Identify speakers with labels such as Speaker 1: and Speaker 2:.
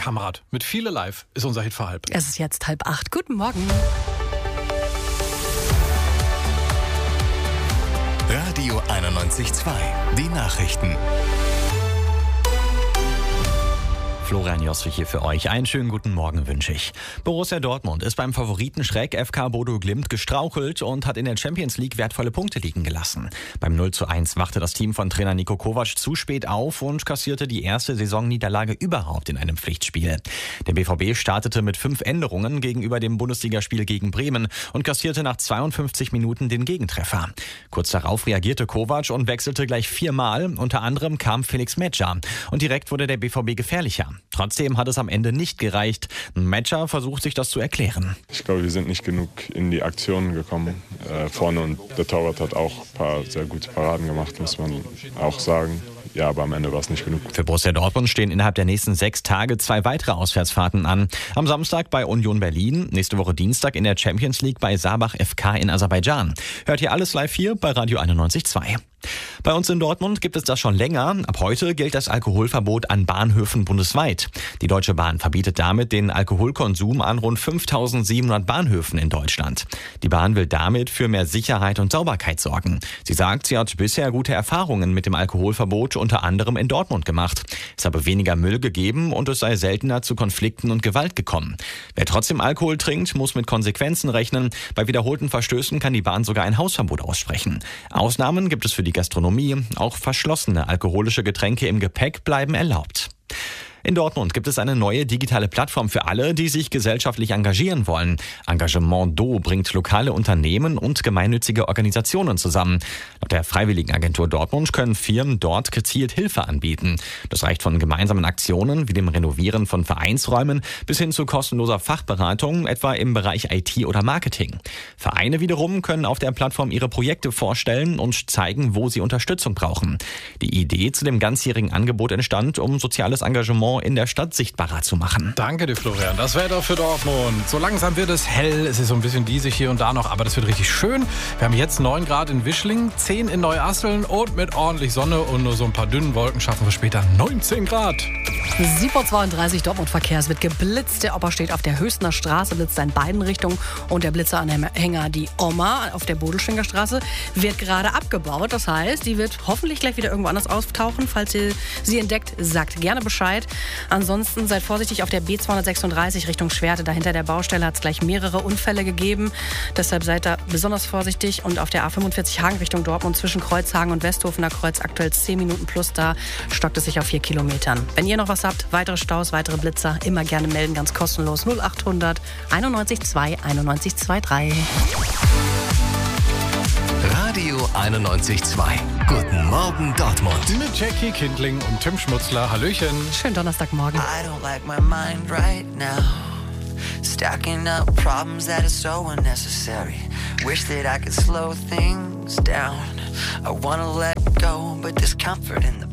Speaker 1: Kamerad mit Viele Live ist unser Hit für halb.
Speaker 2: Es ist jetzt 7:30. Guten Morgen.
Speaker 3: Radio 91.2, die Nachrichten.
Speaker 4: Florian Josse hier für euch. Einen schönen guten Morgen wünsche ich. Borussia Dortmund ist beim Favoritenschreck FK Bodo Glimt gestrauchelt und hat in der Champions League wertvolle Punkte liegen gelassen. Beim 0:1 wachte das Team von Trainer Niko Kovac zu spät auf und kassierte die erste Saisonniederlage überhaupt in einem Pflichtspiel. Der BVB startete mit 5 Änderungen gegenüber dem Bundesligaspiel gegen Bremen und kassierte nach 52 Minuten den Gegentreffer. Kurz darauf reagierte Kovac und wechselte gleich 4-mal. Unter anderem kam Felix Metscher und direkt wurde der BVB gefährlicher. Trotzdem hat es am Ende nicht gereicht. Metscher versucht sich das zu erklären.
Speaker 5: Ich glaube, wir sind nicht genug in die Aktionen gekommen vorne und der Torwart hat auch ein paar sehr gute Paraden gemacht, muss man auch sagen. Ja, aber am Ende war es nicht genug.
Speaker 4: Für Borussia Dortmund stehen innerhalb der nächsten 6 Tage 2 weitere Auswärtsfahrten an. Am Samstag bei Union Berlin, nächste Woche Dienstag in der Champions League bei Sabah FK in Aserbaidschan. Hört ihr alles live hier bei Radio 91.2. Bei uns in Dortmund gibt es das schon länger. Ab heute gilt das Alkoholverbot an Bahnhöfen bundesweit. Die Deutsche Bahn verbietet damit den Alkoholkonsum an rund 5.700 Bahnhöfen in Deutschland. Die Bahn will damit für mehr Sicherheit und Sauberkeit sorgen. Sie sagt, sie hat bisher gute Erfahrungen mit dem Alkoholverbot unter anderem in Dortmund gemacht. Es habe weniger Müll gegeben und es sei seltener zu Konflikten und Gewalt gekommen. Wer trotzdem Alkohol trinkt, muss mit Konsequenzen rechnen. Bei wiederholten Verstößen kann die Bahn sogar ein Hausverbot aussprechen. Ausnahmen gibt es für die Gastronomie. Auch verschlossene alkoholische Getränke im Gepäck bleiben erlaubt. In Dortmund gibt es eine neue digitale Plattform für alle, die sich gesellschaftlich engagieren wollen. Engagement Do bringt lokale Unternehmen und gemeinnützige Organisationen zusammen. Laut der Freiwilligenagentur Dortmund können Firmen dort gezielt Hilfe anbieten. Das reicht von gemeinsamen Aktionen wie dem Renovieren von Vereinsräumen bis hin zu kostenloser Fachberatung, etwa im Bereich IT oder Marketing. Vereine wiederum können auf der Plattform ihre Projekte vorstellen und zeigen, wo sie Unterstützung brauchen. Die Idee zu dem ganzjährigen Angebot entstand, um soziales Engagement in der Stadt sichtbarer zu machen.
Speaker 1: Danke dir, Florian. Das Wetter für Dortmund. So langsam wird es hell. Es ist so ein bisschen diesig hier und da noch, aber das wird richtig schön. Wir haben jetzt 9 Grad in Wischling, 10 in Neuasseln und mit ordentlich Sonne und nur so ein paar dünnen Wolken schaffen wir später 19 Grad.
Speaker 2: 7:32 Uhr Dortmund-Verkehr. Es wird geblitzt. Der Opa steht auf der Höchstner Straße, blitzt in beiden Richtungen. Und der Blitzeranhänger, die Oma auf der Bodelschwinger Straße, wird gerade abgebaut. Das heißt, die wird hoffentlich gleich wieder irgendwo anders auftauchen. Falls ihr sie entdeckt, sagt gerne Bescheid. Ansonsten seid vorsichtig auf der B236 Richtung Schwerte. Dahinter der Baustelle hat es gleich mehrere Unfälle gegeben. Deshalb seid da besonders vorsichtig. Und auf der A45 Hagen Richtung Dortmund zwischen Kreuzhagen und Westhofener Kreuz aktuell 10 Minuten plus. Da stockt es sich auf 4 Kilometern. Wenn ihr noch was habt, weitere Staus, weitere Blitzer, immer gerne melden, ganz kostenlos. 0800 91 2 91 23.
Speaker 3: Radio 91.2. Guten Morgen Dortmund.
Speaker 1: Mit Jackie Kindling und Tim Schmutzler. Hallöchen.
Speaker 2: Schönen Donnerstagmorgen.
Speaker 6: I don't like my mind right now. Stacking up problems that are so unnecessary. Wish that I could slow things down. I wanna let go, but there's comfort in the